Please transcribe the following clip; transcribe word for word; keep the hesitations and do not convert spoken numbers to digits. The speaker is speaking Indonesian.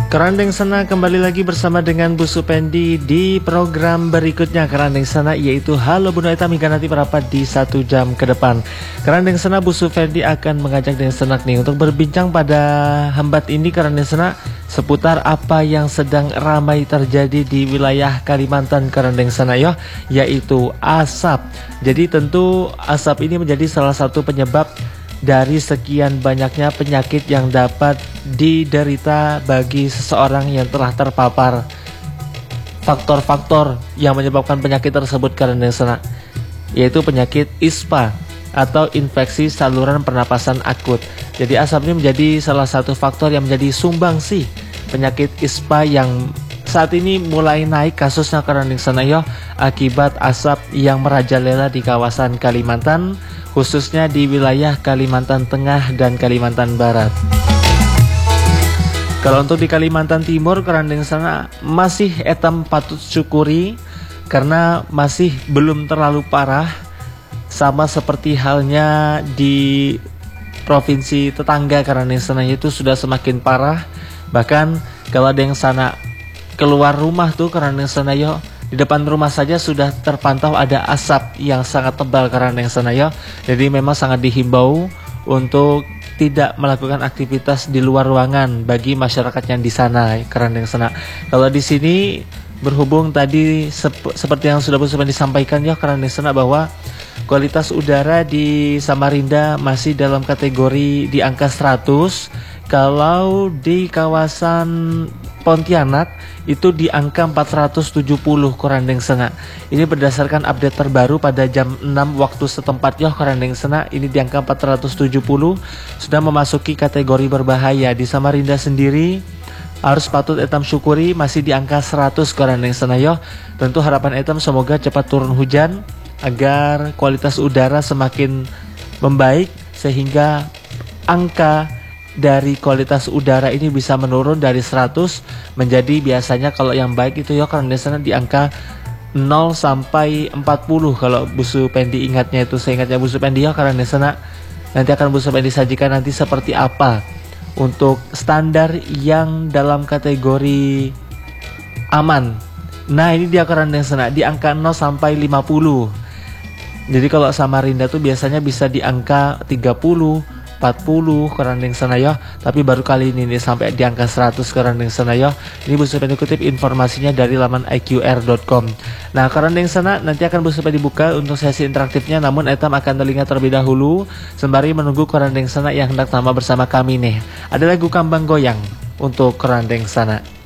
Kerandeng Sana kembali lagi bersama dengan Bu Supendi di program berikutnya Kerandeng Sana, yaitu Halo Bunuh Etam, hingga nanti merapat di satu jam ke depan. Kerandeng Sana Bu Supendi akan mengajak dengan senak nih untuk berbincang pada hambat ini Kerandeng Sana seputar apa yang sedang ramai terjadi di wilayah Kalimantan Kerandeng Sana ya, yaitu asap. Jadi tentu asap ini menjadi salah satu penyebab dari sekian banyaknya penyakit yang dapat diderita bagi seseorang yang telah terpapar. Faktor-faktor yang menyebabkan penyakit tersebut Kerandeng Sana, yaitu penyakit I S P A atau infeksi saluran pernapasan akut. Jadi asap ini menjadi salah satu faktor yang menjadi sumbangsi penyakit I S P A yang saat ini mulai naik kasusnya Kerandeng Sana ya, akibat asap yang merajalela di kawasan Kalimantan, khususnya di wilayah Kalimantan Tengah dan Kalimantan Barat. Kalau untuk di Kalimantan Timur Kerandeng Sana masih etam patut syukuri karena masih belum terlalu parah, sama seperti halnya di provinsi tetangga Kerandeng Sana itu sudah semakin parah. Bahkan kalau ada yang sana keluar rumah tuh Kerandeng Sana yo, di depan rumah saja sudah terpantau ada asap yang sangat tebal Kerandeng Sana ya. Jadi memang sangat dihimbau untuk tidak melakukan aktivitas di luar ruangan bagi masyarakat yang di sana Kerandeng Sana. Kalau di sini berhubung tadi sep seperti yang sudah Bu Supendi disampaikan ya Kerandeng Sana, bahwa kualitas udara di Samarinda masih dalam kategori di angka seratus. Kalau di kawasan Pontianak itu di angka empat ratus tujuh puluh Kerandeng Sana. Ini berdasarkan update terbaru pada jam enam waktu setempat ya Kerandeng Sana. Ini di angka empat ratus tujuh puluh, sudah memasuki kategori berbahaya. Di Samarinda sendiri harus patut etam syukuri masih di angka seratus Kerandeng Sana ya. Tentu harapan etam semoga cepat turun hujan agar kualitas udara semakin membaik, sehingga angka dari kualitas udara ini bisa menurun dari seratus menjadi biasanya kalau yang baik itu ya Kerandeng Sana di angka nol sampai empat puluh. Kalau Bu Supendi ingatnya itu, saya ingatnya Bu Supendi ya Kerandeng Sana, nanti akan Bu Supendi sajikan nanti seperti apa untuk standar yang dalam kategori aman. Nah ini dia Kerandeng Sana di angka nol sampai lima puluh. Jadi kalau Samarinda tuh biasanya bisa di angka tiga puluh, empat puluh Kerandeng Sana ya, tapi baru kali ini nih sampai di angka seratus Kerandeng Sana ya. Ini Bu Supendi kutip informasinya dari laman i q r dot com. Nah Kerandeng Sana nanti akan Bu Supendi buka untuk sesi interaktifnya, namun etam akan telinga terlebih dahulu sembari menunggu Kerandeng Sana yang hendak tambah bersama kami nih. Ada lagu Kambang Goyang untuk Kerandeng Sana.